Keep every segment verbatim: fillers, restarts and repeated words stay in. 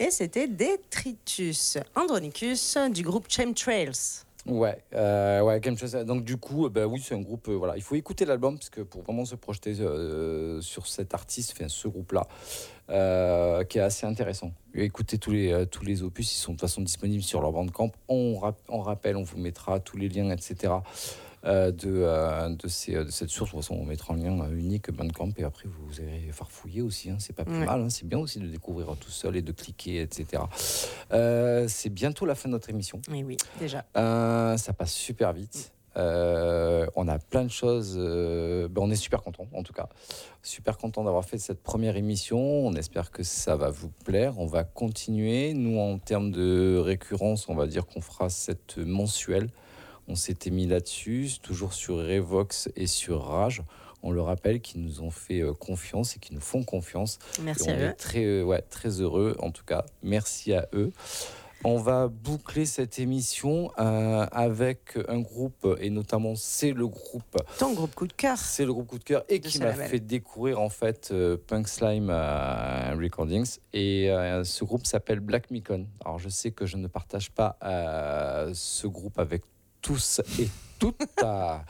Et c'était Detritus Andronicus du groupe Chemtrails. Ouais, euh, ouais, quelque chose. Donc du coup, bah oui, c'est un groupe. Euh, voilà, il faut écouter l'album parce que pour vraiment se projeter euh, sur cet artiste, enfin ce groupe-là, euh, qui est assez intéressant. Écoutez tous les euh, tous les opus, ils sont de toute façon disponibles sur leur Bandcamp. On, rap- on rappelle, on vous mettra tous les liens, et cetera. Euh, de euh, de, ces, de cette source. De toute façon, on mettra un lien unique Bandcamp et après vous allez farfouiller aussi. Hein, c'est pas plus Ouais. mal. Hein, c'est bien aussi de découvrir tout seul et de cliquer, et cetera. Euh, c'est bientôt la fin de notre émission. Oui, oui, déjà. Euh, ça passe super vite. Euh, on a plein de choses. Euh, ben on est super content, en tout cas. Super content d'avoir fait cette première émission. On espère que ça va vous plaire. On va continuer. Nous, en termes de récurrence, on va dire qu'on fera cette mensuelle. On s'était mis là-dessus, toujours sur Revox et sur Rage. On le rappelle, qui nous ont fait confiance et qui nous font confiance. Merci et on à est eux. très, ouais, très heureux. En tout cas, merci à eux. On va boucler cette émission euh, avec un groupe, et notamment c'est le groupe... Ton groupe coup de cœur. C'est le groupe coup de cœur, et qui m'a label. fait découvrir en fait euh, Punk Slime euh, Recordings. Et euh, ce groupe s'appelle Black Micon. Alors je sais que je ne partage pas euh, ce groupe avec tous et toutes. À...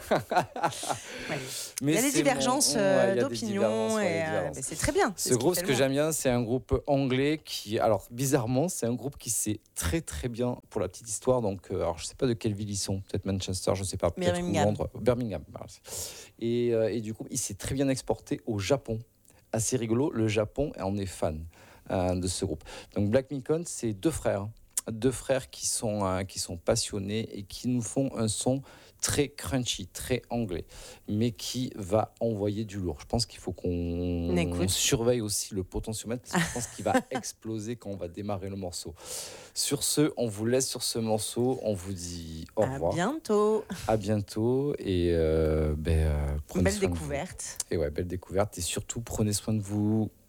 ouais. Mais il y a des divergences mon... euh, ouais, d'opinion, ouais, et euh, mais c'est très bien. Ce, ce groupe, ce que le j'aime bien, c'est un groupe anglais qui, alors bizarrement, c'est un groupe qui sait très très bien, pour la petite histoire, donc, euh, alors je sais pas de quelle ville ils sont, peut-être Manchester, je sais pas, peut-être Birmingham. Londres, Birmingham. Et, euh, et du coup, il s'est très bien exporté au Japon. Assez rigolo, le Japon en est fan euh, de ce groupe. Donc Black Micon, c'est deux frères. Deux frères qui sont, euh, qui sont passionnés et qui nous font un son très crunchy, très anglais, mais qui va envoyer du lourd. Je pense qu'il faut qu'on surveille aussi le potentiomètre, parce que je pense qu'il va exploser quand on va démarrer le morceau. Sur ce, on vous laisse sur ce morceau. On vous dit au à revoir. À bientôt. À bientôt. Et euh, ben, euh, prenez belle soin découverte. de vous. Et ouais, belle découverte. Et surtout, prenez soin de vous.